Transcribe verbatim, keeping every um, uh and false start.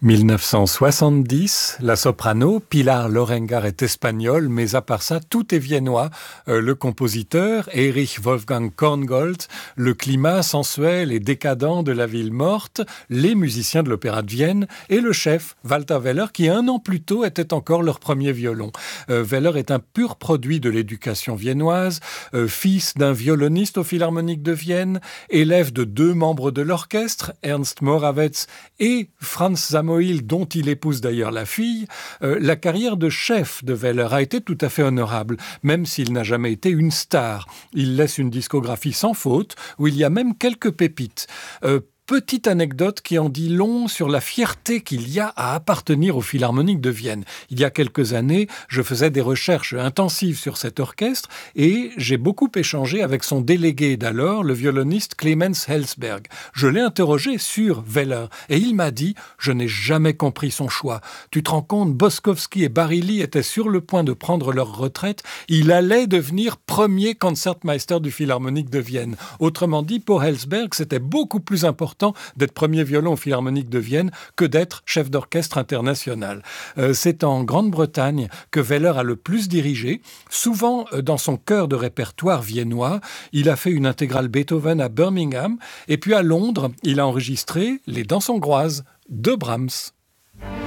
mille neuf cent soixante-dix, la soprano Pilar Lorengar est espagnole, mais à part ça, tout est viennois. Euh, le compositeur, Erich Wolfgang Korngold, le climat sensuel et décadent de la ville morte, les musiciens de l'Opéra de Vienne et le chef, Walter Weller, qui un an plus tôt était encore leur premier violon. Euh, Weller est un pur produit de l'éducation viennoise, euh, fils d'un violoniste au Philharmonique de Vienne, élève de deux membres de l'orchestre, Ernst Morawetz et Franz Samoil, dont il épouse d'ailleurs la fille. Euh, la carrière de chef de Weller a été tout à fait honorable, même s'il n'a jamais été une star. Il laisse une discographie sans faute, où il y a même quelques pépites. Euh, Petite anecdote qui en dit long sur la fierté qu'il y a à appartenir au Philharmonique de Vienne. Il y a quelques années, je faisais des recherches intensives sur cet orchestre et j'ai beaucoup échangé avec son délégué d'alors, le violoniste Clemens Helsberg. Je l'ai interrogé sur Weller et il m'a dit « Je n'ai jamais compris son choix. Tu te rends compte, Boskowski et Barilli étaient sur le point de prendre leur retraite. Il allait devenir premier concertmeister du Philharmonique de Vienne. » Autrement dit, pour Helsberg, c'était beaucoup plus important d'être premier violon au Philharmonique de Vienne que d'être chef d'orchestre international. Euh, c'est en Grande-Bretagne que Weller a le plus dirigé, souvent euh, dans son cœur de répertoire viennois. Il a fait une intégrale Beethoven à Birmingham, et puis à Londres, il a enregistré les Danses hongroises de Brahms.